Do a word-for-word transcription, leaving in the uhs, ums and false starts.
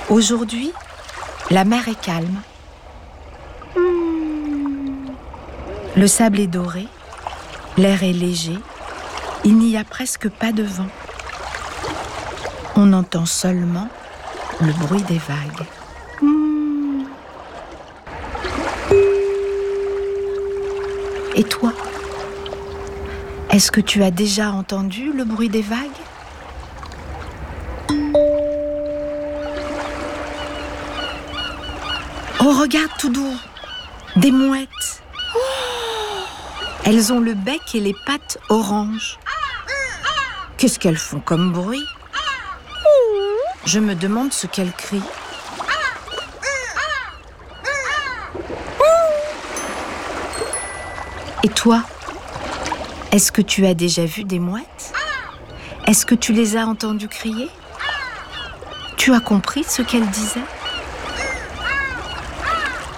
Aujourd'hui, la mer est calme. Le sable est doré, l'air est léger, il n'y a presque pas de vent. On entend seulement le bruit des vagues. Et toi, est-ce que tu as déjà entendu le bruit des vagues ? Oh, regarde tout doux, des mouettes. Elles ont le bec et les pattes orange. Qu'est-ce qu'elles font comme bruit ? Je me demande ce qu'elles crient. Et toi, est-ce que tu as déjà vu des mouettes ? Est-ce que tu les as entendues crier ? Tu as compris ce qu'elles disaient ?